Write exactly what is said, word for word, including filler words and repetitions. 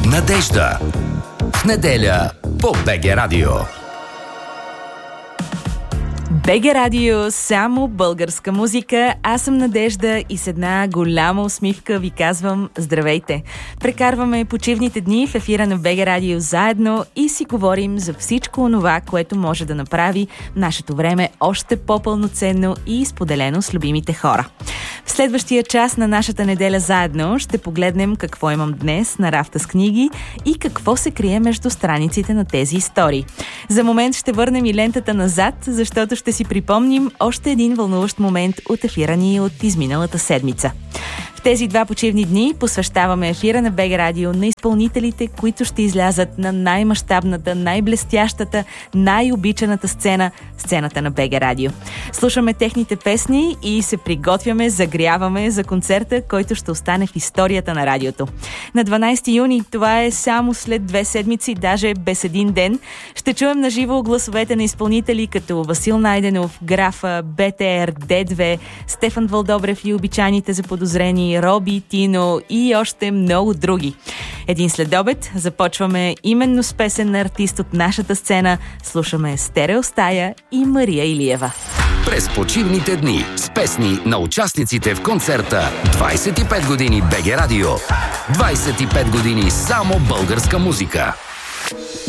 Надежда. В неделя по БГ Радио. БГ Радио, само българска музика. Аз съм Надежда и с една голяма усмивка ви казвам здравейте. Прекарваме почивните дни в ефира на БГ Радио заедно и си говорим за всичко онова, което може да направи нашето време още по-пълноценно и споделено с любимите хора. В следващия час на нашата неделя заедно ще погледнем какво имам днес на рафта с книги и какво се крие между страниците на тези истории. За момент ще върнем и лентата назад, защото ще си припомним още един вълнуващ момент от ефира ни от изминалата седмица. В тези два почивни дни посвещаваме ефира на БГ Радио на изпълнителите, които ще излязат на най-мащабната, най-блестящата, най-обичаната сцена – сцената на БГ Радио. Слушаме техните песни и се приготвяме, загряваме за концерта, който ще остане в историята на радиото. На дванайсети юни, това е само след две седмици, даже без един ден, ще чуем наживо гласовете на изпълнители като Васил Найденов, Графа, БТР, Д две, Стефан Вълдобрев и обичайните заподозрени Роби, Тино и още много други. Един следобед започваме именно с песен на артист от нашата сцена. Слушаме Стерео Стая и Мария Илиева. През почивните дни с песни на участниците в концерта двайсет и пет години БГ Радио. двайсет и пет години само българска музика.